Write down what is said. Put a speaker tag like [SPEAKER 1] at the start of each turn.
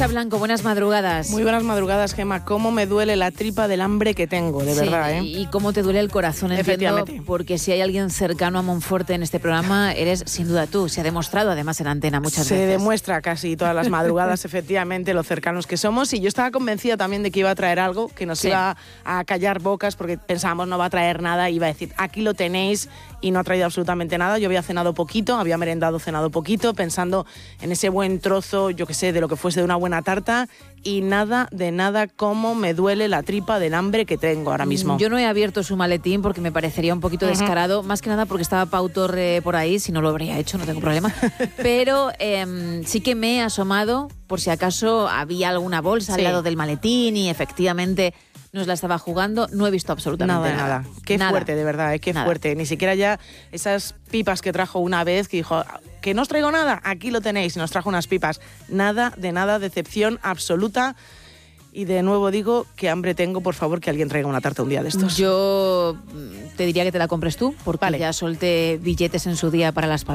[SPEAKER 1] Isa Blanco, buenas madrugadas.
[SPEAKER 2] Muy buenas madrugadas, Gemma. Cómo me duele la tripa del hambre que tengo, de verdad, ¿eh?
[SPEAKER 1] Y cómo te duele el corazón, entiendo, porque si hay alguien cercano a Monforte en este programa, eres sin duda tú. Se ha demostrado además en antena muchas veces.
[SPEAKER 2] Se demuestra casi todas las madrugadas, efectivamente, lo cercanos que somos. Y yo estaba convencida también de que iba a traer algo que nos iba a callar bocas, porque pensábamos no va a traer nada, iba a decir, aquí lo tenéis, y no ha traído absolutamente nada. Yo había cenado poquito, había merendado, cenado poquito, pensando en ese buen trozo, yo qué sé, de lo que fuese de una buena tarta, y nada de nada. Cómo me duele la tripa del hambre que tengo ahora mismo.
[SPEAKER 1] Yo no he abierto su maletín porque me parecería un poquito descarado, más que nada porque estaba Pau Torre por ahí, si no lo habría hecho, no tengo problema. Pero sí que me he asomado por si acaso había alguna bolsa al lado del maletín y efectivamente nos la estaba jugando. No he visto absolutamente nada.
[SPEAKER 2] Qué fuerte, de verdad, qué fuerte. Ni siquiera ya esas pipas que trajo una vez, que dijo, que no os traigo nada, aquí lo tenéis, y nos trajo unas pipas. Nada de nada, decepción absoluta. Y de nuevo digo, qué hambre tengo, por favor, que alguien traiga una tarta un día de estos.
[SPEAKER 1] Yo te diría que te la compres tú, porque ya solté billetes en su día para las